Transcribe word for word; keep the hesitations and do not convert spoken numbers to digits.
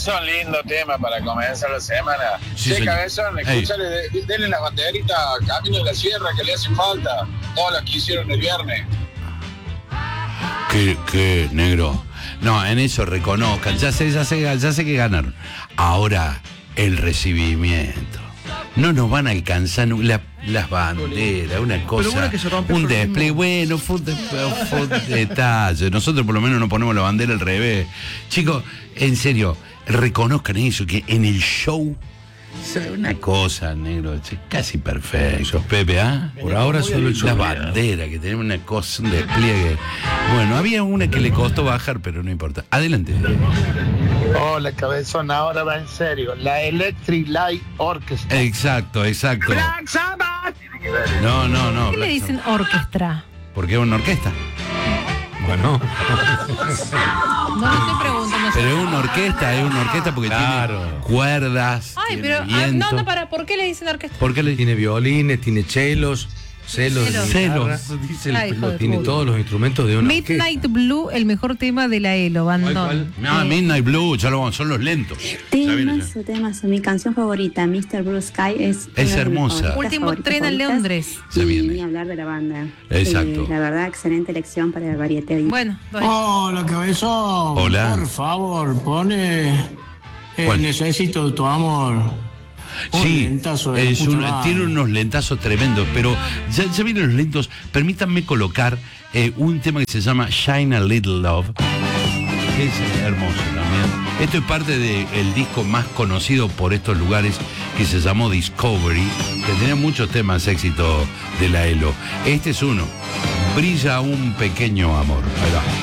Cabezón, lindo tema para comenzar la semana. Sí, Sí, señor. Cabezón, escúchale, de- denle las banderitas a Camino de la Sierra que le hacen falta. Todas las que hicieron el viernes. ¿Qué, qué, negro? No, en eso reconozcan. Ya sé, ya sé, ya sé que ganaron. Ahora, el recibimiento. No nos van a alcanzar nu- la- las banderas, una cosa, una que se rompe un fue el despliegue. mismo. Bueno, fue un, de- fue un detalle. Nosotros por lo menos no ponemos la bandera al revés. Chicos, en serio, reconozcan eso, que en el show, ¿sabe? Una cosa, negro, che, casi perfecto. Pepe, ¿ah? Por ahora solo el La show. bandera, que tenemos una cosa, un despliegue. Bueno, había una que le costó bajar, pero no importa. Adelante. Hola, Cabezón, ahora va en serio. La Electric Light Orchestra. Exacto, exacto. No, no, no. ¿Qué le dicen orquestra? Porque es una orquesta. Bueno, No me estoy preguntando. Pero es una orquesta, es una orquesta porque Claro. tiene cuerdas. Ay, tiene pero. ah, viento. no, no, para. ¿Por qué le dicen orquestra? ¿Por qué le tiene violines, tiene chelos, celos, Celos. guitarra, celos? Dice el Ay, hijo de tiene puta. todos los instrumentos de una Midnight Blue, el mejor tema de la Elo, bandón. No, Eh, Midnight Blue, ya lo vamos, son los lentos. Ya viene, ya. Temazo, temazo. Mi canción favorita, mister Blue Sky, es, Es una de mis hermosa. favoritas, Último favoritas, tren a favoritas. Londres. Se Y viene. ni hablar de la banda. Exacto. Eh, la verdad, excelente elección para el varieté. Bueno, doy. Hola, Cabezón. Hola. Por favor, pone. eh, ¿Cuál? necesito tu amor. Un Sí, lentazo de es puta un- madre. tiene unos lentazos tremendos, pero ya, ya vienen los lentos. Permítanme colocar eh, un tema que se llama Shine a Little Love, que es hermoso también. Esto es parte del disco más conocido por estos lugares, que se llamó Discovery, que tenía muchos temas éxito de la Elo. Este es uno, Brilla un pequeño amor. Ahí va.